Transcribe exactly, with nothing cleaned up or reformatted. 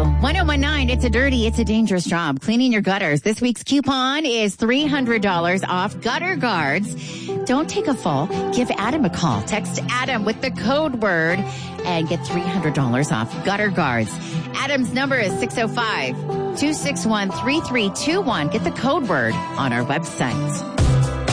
one oh one nine, it's a dirty, it's a dangerous job. Cleaning your gutters. This week's coupon is three hundred dollars off gutter guards. Don't take a fall. Give Adam a call. Text Adam with the code word and get three hundred dollars off gutter guards. Adam's number is six oh five, two six one, three three two one. Get the code word on our website.